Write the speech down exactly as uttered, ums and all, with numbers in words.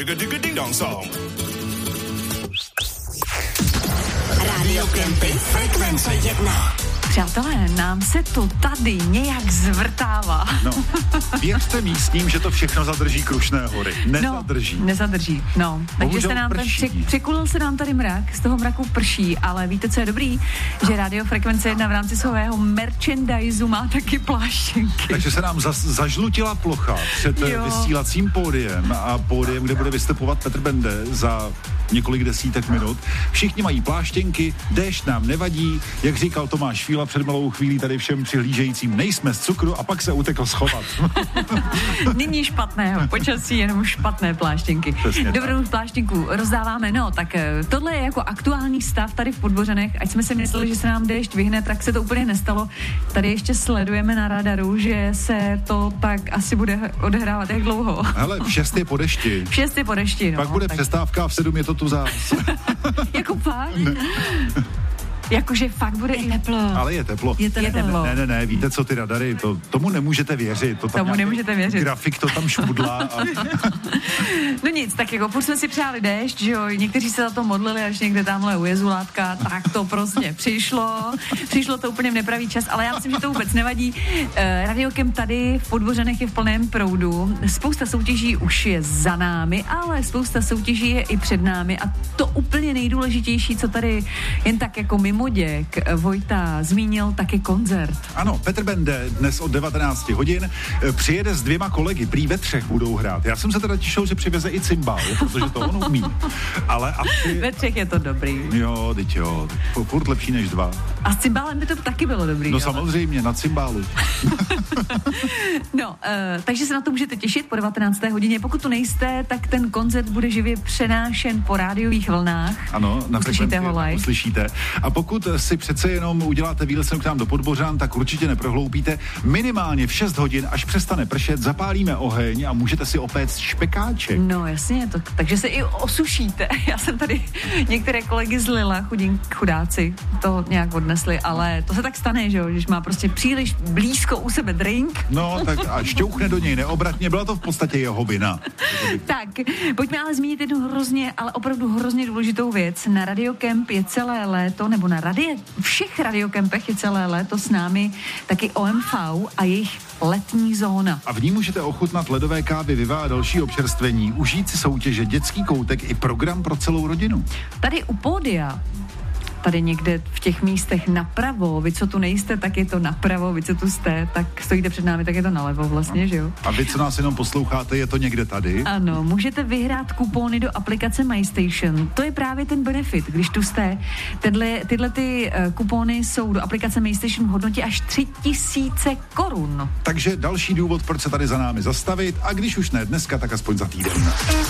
Radio Kempy, frekvence jedna. Přátelé, nám se to tady nějak zvrtává. No, věřte místním, že to všechno zadrží Krušné hory. Nezadrží. No, nezadrží, no. Takže se nám tady, překulil se nám tady mrak, z toho mraku prší, ale víte, co je dobrý? Že Radio Frekvence jedna v rámci svého merchandiseu má taky pláštěnky. Takže se nám zas, zažlutila plocha před jo. vysílacím pódiem a pódiem, kde bude vystupovat Petr Bende za několik desítek minut. Všichni mají pláštěnky, déšť nám nevadí, jak říkal Tomáš Fíla před malou chvílí tady všem přihlížejícím, nejsme z cukru a pak se utekl schovat. Nyní špatného počasí, jenom špatné pláštěnky. Přesně Dobrou tak. pláštěnku rozdáváme, no tak tohle je jako aktuální stav tady v Podbořenech, ať jsme si mysleli, že se nám déšť vyhne, tak se to úplně nestalo. Tady ještě sledujeme na radaru, že se to tak asi bude odehrávat jak dlouho. Hele, v šest je po dešti. V šest je po dešti, no. Pak bude tak. přestávka a v sedm je to tu zás. Jako fakt? Jakože fakt bude i teplo. Ale je teplo. Je teplo. Ne, ne, ne, víte co ty radary, to, tomu nemůžete věřit. To tam tomu nemůžete věřit. Grafik to tam šmudlá. A... no nic, tak jako furt jsme si přáli déšť, že jo, někteří se za to modlili, až někde tamhle u Jezulátka, tak to prostě přišlo. Přišlo to úplně v nepravý čas, ale já myslím, že to vůbec nevadí. Uh, Radio Camp tady v Podbořenech je v plném proudu. Spousta soutěží už je za námi, ale spousta soutěží je i před námi a to úplně nejdůležitější, co tady jen tak jako mimo Moděk Vojta zmínil, taky koncert. Ano, Petr Bende dnes od devatenáct hodin přijede s dvěma kolegy, prý ve třech budou hrát. Já jsem se teda těšil, že přiveze i cymbál, protože to on umí. Ale asi... Ve třech je to dobrý. Jo, teď jo, furt lepší než dva. A s cymbálem by to taky bylo dobrý. No jo? Samozřejmě, na cymbálu. no, uh, takže se na to můžete těšit po devatenácté hodině. Pokud tu nejste, tak ten koncert bude živě přenášen po rádiových vlnách. Ano, na uslyšíte ho live. Uslyšíte. A pokud si přece jenom uděláte výlet sem k nám do Podbořan, tak určitě neprohloupíte. Minimálně v šest hodin, až přestane pršet, zapálíme oheň a můžete si opéct špekáček. No jasně, to, takže se i osušíte. Já jsem tady některé kolegy zlila, chudín, chudáci, to nějak odnesli, ale to se tak stane, že jo, když má prostě příliš blízko u sebe drink. No, tak a šťouchne do něj neobratně, byla to v podstatě jeho vina. Tak, pojďme ale zmínit jednu hrozně, ale opravdu hrozně důležitou věc. Na Radio Camp je celé léto, nebo na radie, všech radiokempech je celé léto s námi taky O M V a jejich letní zóna. A v ní můžete ochutnat ledové kávy, viva a další občerstvení, užít si soutěže, dětský koutek i program pro celou rodinu. Tady u pódia, tady někde v těch místech napravo, vy co tu nejste, tak je to napravo, vy co tu jste, tak stojíte před námi, tak je to nalevo vlastně, no. Že jo? A vy co nás jenom posloucháte, je to někde tady? Ano, můžete vyhrát kupóny do aplikace MyStation. To je právě ten benefit, když tu jste. Tyhle, tyhle ty uh, kupóny jsou do aplikace MyStation v hodnotě až tři tisíce korun. Takže další důvod, proč se tady za námi zastavit a když už ne dneska, tak aspoň za týden.